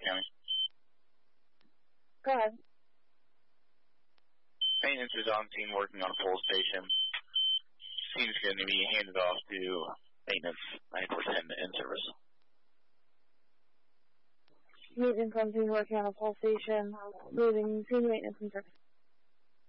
County. Go ahead. Maintenance is on scene working on a pole station. Scene's going to be handed off to maintenance 9410 in service. Maintenance on scene working on a pole station. Moving scene maintenance in service.